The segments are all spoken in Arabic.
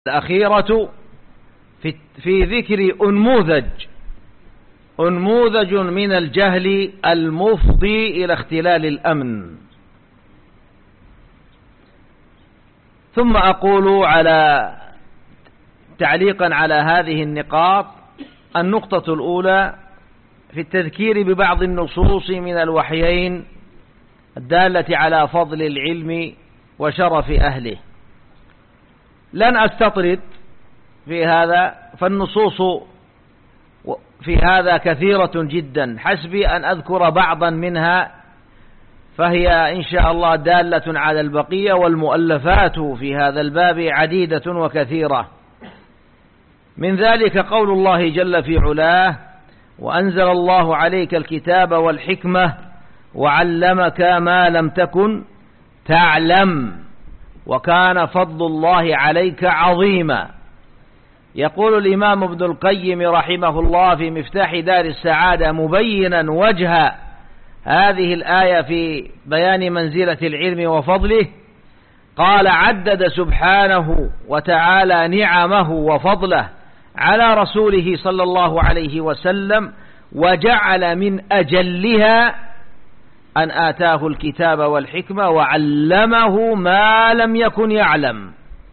الأخيرة في ذكر أنموذج من الجهل المفضي إلى اختلال الأمن. ثم أقول تعليقا على هذه النقاط: النقطة الأولى في التذكير ببعض النصوص من الوحيين الدالة على فضل العلم وشرف أهله. لن أستطرد في هذا، فالنصوص في هذا كثيرة جدا، حسبي أن أذكر بعضا منها، فهي إن شاء الله دالة على البقية، والمؤلفات في هذا الباب عديدة وكثيرة. من ذلك قول الله جل في علاه: وأنزل الله عليك الكتاب والحكمة وعلمك ما لم تكن تعلم وكان فضل الله عليك عظيما. يقول الإمام ابن القيم رحمه الله في مفتاح دار السعادة مبينا وجه هذه الآية في بيان منزلة العلم وفضله، قال: عدد سبحانه وتعالى نعمه وفضله على رسوله صلى الله عليه وسلم، وجعل من أجلها أن آتاه الكتاب والحكمة وعلمه ما لم يكن يعلم.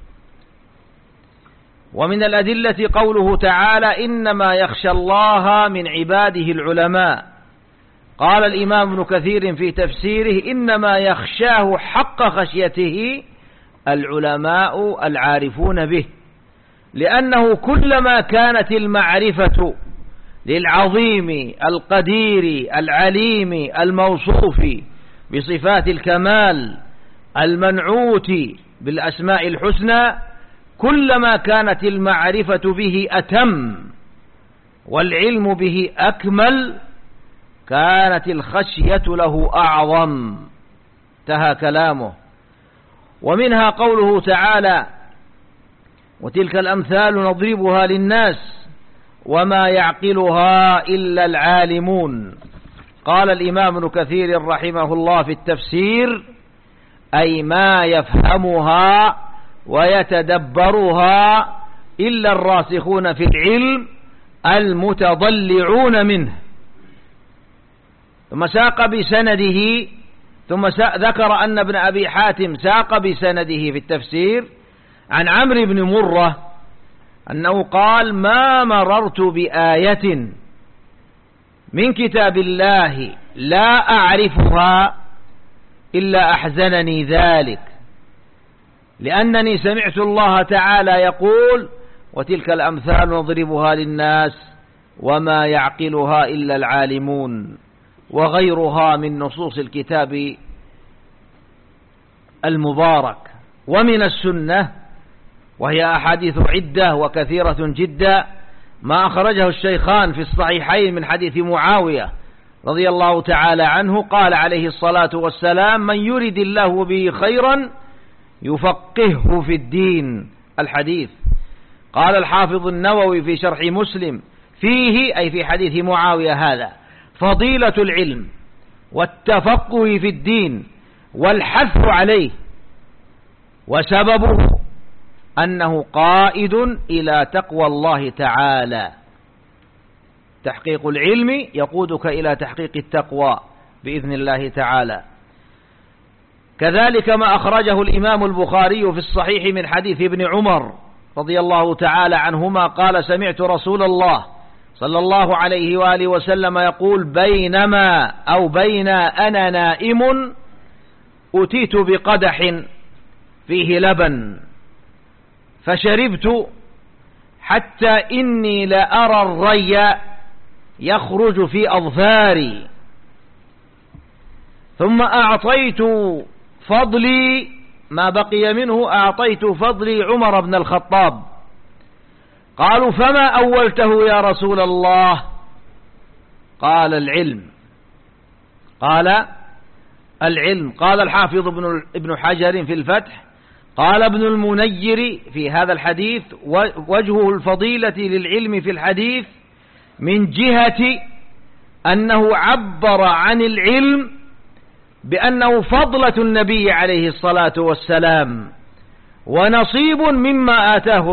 ومن الأدلة قوله تعالى: إنما يخشى الله من عباده العلماء. قال الإمام ابن كثير في تفسيره: إنما يخشاه حق خشيته العلماء العارفون به، لأنه كلما كانت المعرفة للعظيم القدير العليم الموصوف بصفات الكمال المنعوت بالأسماء الحسنى، كلما كانت المعرفة به أتم والعلم به أكمل، كانت الخشية له أعظم. انتهى كلامه. ومنها قوله تعالى: وتلك الأمثال نضربها للناس وما يعقلها إلا العالمون. قال الإمام ابن كثير رحمه الله في التفسير: أي ما يفهمها ويتدبرها إلا الراسخون في العلم المتضلعون منه. ثم ساق بسنده، ثم ذكر أن ابن أبي حاتم ساق بسنده في التفسير عن عمرو بن مرة أنه قال: ما مررت بآية من كتاب الله لا أعرفها إلا أحزنني ذلك، لأنني سمعت الله تعالى يقول: وتلك الأمثال نضربها للناس وما يعقلها إلا العالمون، وغيرها من نصوص الكتاب المبارك. ومن السنة، وهي أحاديث عدة وكثيرة جدا، ما أخرجه الشيخان في الصحيحين من حديث معاوية رضي الله تعالى عنه، قال عليه الصلاة والسلام: من يرد الله به خيرا يفقهه في الدين. الحديث. قال الحافظ النووي في شرح مسلم فيه، أي في حديث معاوية هذا، فضيلة العلم والتفقه في الدين والحث عليه، وسببه أنه قائد إلى تقوى الله تعالى. تحقيق العلم يقودك إلى تحقيق التقوى بإذن الله تعالى. كذلك ما أخرجه الإمام البخاري في الصحيح من حديث ابن عمر رضي الله تعالى عنهما قال: سمعت رسول الله صلى الله عليه وآله وسلم يقول: بين أنا نائم أتيت بقدح فيه لبن فشربت حتى إني لأرى الري يخرج في أظفاري، ثم أعطيت فضلي ما بقي منه، أعطيت فضلي عمر بن الخطاب. قالوا: فما أولته يا رسول الله؟ قال: العلم. قال: العلم. قال الحافظ ابن حجر في الفتح: قال ابن المنير في هذا الحديث: وجهه الفضيلة للعلم في الحديث من جهة أنه عبر عن العلم بأنه فضلة النبي عليه الصلاة والسلام ونصيب مما آتاه